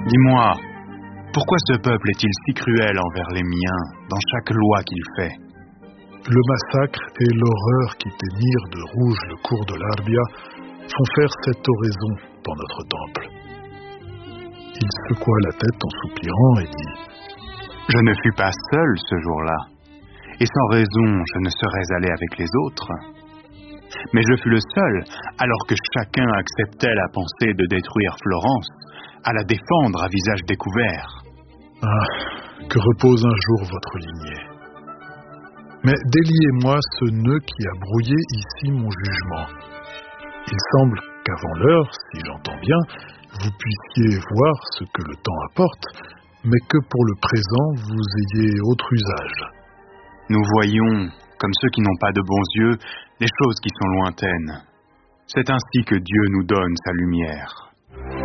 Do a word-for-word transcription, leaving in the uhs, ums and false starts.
Dis-moi, pourquoi ce peuple est-il si cruel envers les miens dans chaque loi qu'il fait? Le massacre et l'horreur qui teignirent de rouge le cours de l'Arbia font faire cette oraison dans notre temple. Il secoua la tête en soupirant et dit: Je ne fus pas seul ce jour-là, et sans raison je ne serais allé avec les autres. Mais je fus le seul, alors que chacun acceptait la pensée de détruire Florence, à la défendre à visage découvert. Ah, que repose un jour votre lignée. Mais déliez-moi ce nœud qui a brouillé ici mon jugement. Il semble qu'avant l'heure, si j'entends bien, vous puissiez voir ce que le temps apporte, mais que pour le présent, vous ayez autre usage. Nous voyons, comme ceux qui n'ont pas de bons yeux, les choses qui sont lointaines. C'est ainsi que Dieu nous donne sa lumière.